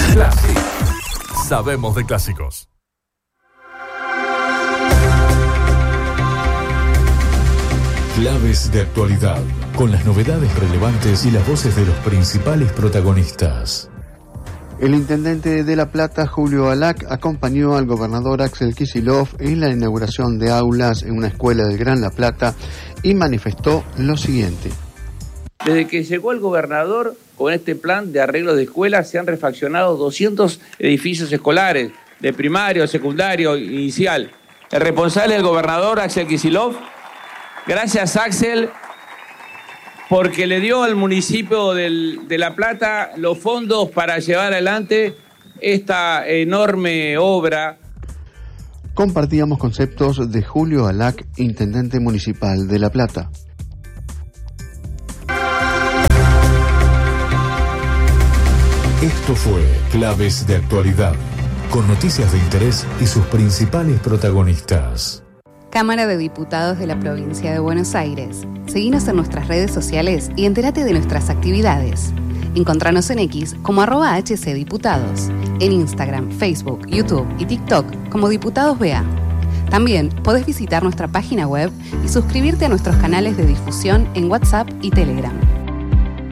Clásico. Sabemos de clásicos. Claves de actualidad, con las novedades relevantes y las voces de los principales protagonistas. El intendente de La Plata, Julio Alac, acompañó al gobernador Axel Kicillof en la inauguración de aulas en una escuela del Gran La Plata y manifestó lo siguiente. Desde que llegó el gobernador con este plan de arreglo de escuelas se han refaccionado 200 edificios escolares, de primario, secundario, inicial. El responsable del gobernador, Axel Kicillof. Gracias, Axel, porque le dio al municipio de La Plata los fondos para llevar adelante esta enorme obra. Compartíamos conceptos de Julio Alac, intendente municipal de La Plata. Esto fue Claves de Actualidad, con noticias de interés y sus principales protagonistas. Cámara de Diputados de la Provincia de Buenos Aires. Seguinos en nuestras redes sociales y entérate de nuestras actividades. Encontranos en X como @HCDiputados, en Instagram, Facebook, YouTube y TikTok como Diputados BA. También podés visitar nuestra página web y suscribirte a nuestros canales de difusión en WhatsApp y Telegram.